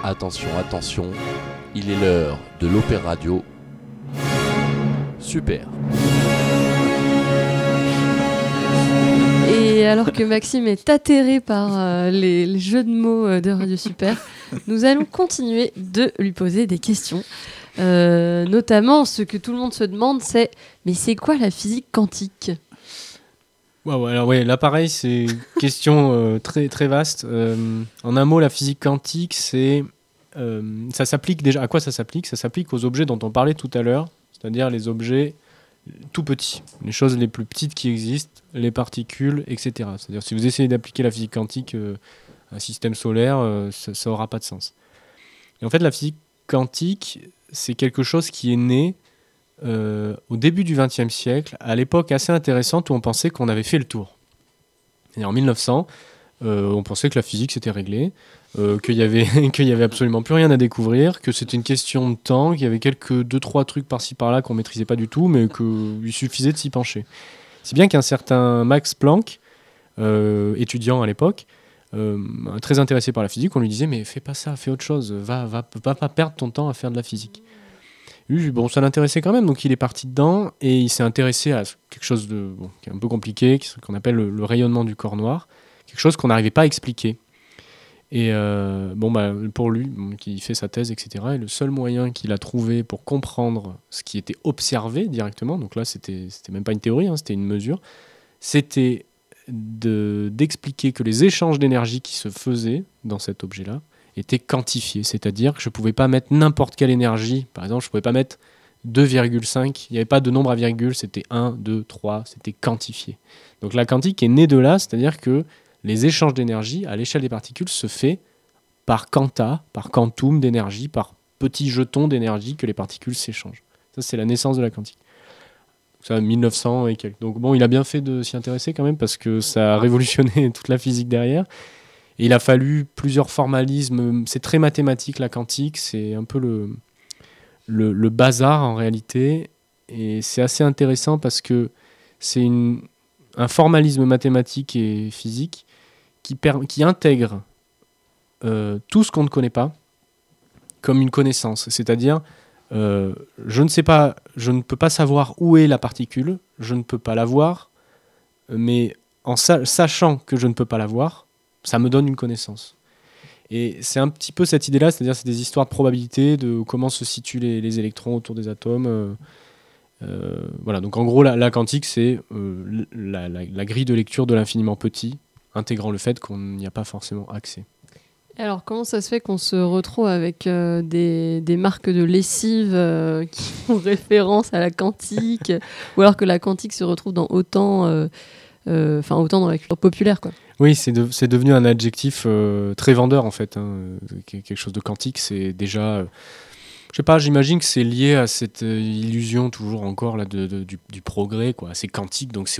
Attention, attention, il est l'heure de l'Opéra Radio. Super. Et alors que Maxime est atterré par les jeux de mots de Radio Super, nous allons continuer de lui poser des questions. Notamment, ce que tout le monde se demande, c'est « Mais c'est quoi la physique quantique ?» Wow, alors ouais, là pareil, c'est une question très, très vaste. En un mot, la physique quantique, ça s'applique déjà. À quoi ça s'applique ? Ça s'applique aux objets dont on parlait tout à l'heure, c'est-à-dire les objets tout petits, les choses les plus petites qui existent, les particules, etc. C'est-à-dire si vous essayez d'appliquer la physique quantique à un système solaire, ça n'aura pas de sens. Et en fait, la physique quantique, c'est quelque chose qui est né au début du XXe siècle, à l'époque assez intéressante où on pensait qu'on avait fait le tour. Et en 1900, on pensait que la physique s'était réglée, qu'il y avait absolument plus rien à découvrir, que c'était une question de temps, qu'il y avait quelques 2-3 trucs par-ci par-là qu'on maîtrisait pas du tout, mais qu'il suffisait de s'y pencher. Si bien qu'un certain Max Planck, étudiant à l'époque, très intéressé par la physique, on lui disait mais fais pas ça, fais autre chose, va pas perdre ton temps à faire de la physique. Lui, bon, ça l'intéressait quand même, donc il est parti dedans et il s'est intéressé à quelque chose qui est un peu compliqué, qu'on appelle le rayonnement du corps noir, quelque chose qu'on n'arrivait pas à expliquer. Et pour lui, qui fait sa thèse, etc., et le seul moyen qu'il a trouvé pour comprendre ce qui était observé directement, donc là c'était même pas une théorie, c'était une mesure, c'était d'expliquer que les échanges d'énergie qui se faisaient dans cet objet-là étaient quantifiés, c'est-à-dire que je ne pouvais pas mettre n'importe quelle énergie, par exemple je ne pouvais pas mettre 2,5, il n'y avait pas de nombre à virgule, c'était 1, 2, 3, c'était quantifié. Donc la quantique est née de là, c'est-à-dire que les échanges d'énergie à l'échelle des particules se fait par quanta, par quantum d'énergie, par petits jetons d'énergie que les particules s'échangent. Ça c'est la naissance de la quantique. Ça 1900 et quelques. Donc bon, il a bien fait de s'y intéresser quand même parce que ça a révolutionné toute la physique derrière. Et il a fallu plusieurs formalismes. C'est très mathématique, la quantique. C'est un peu le bazar, en réalité. Et c'est assez intéressant parce que c'est un formalisme mathématique et physique qui intègre tout ce qu'on ne connaît pas comme une connaissance. C'est-à-dire, je ne peux pas savoir où est la particule. Je ne peux pas la voir. Mais en sachant que je ne peux pas la voir, ça me donne une connaissance. Et c'est un petit peu cette idée-là, c'est-à-dire c'est des histoires de probabilité, de comment se situent les électrons autour des atomes. Voilà, donc en gros, la quantique, c'est la grille de lecture de l'infiniment petit, intégrant le fait qu'on n'y a pas forcément accès. Alors, comment ça se fait qu'on se retrouve avec des marques de lessive qui font référence à la quantique, ou alors que la quantique se retrouve dans autant dans la culture populaire, quoi. Oui, c'est devenu un adjectif très vendeur en fait. Quelque chose de quantique, c'est déjà, je sais pas, j'imagine que c'est lié à cette illusion toujours encore là du progrès, quoi. C'est quantique, donc c'est